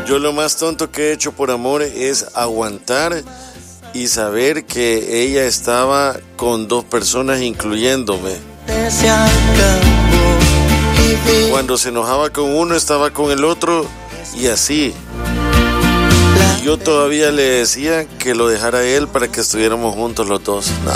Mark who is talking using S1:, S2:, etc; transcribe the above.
S1: Yo lo más tonto que he hecho por amor es aguantar y saber que ella estaba con 2 personas incluyéndome. Cuando se enojaba con uno estaba con el otro y así. Y yo todavía le decía que lo dejara él para que estuviéramos juntos los dos. No.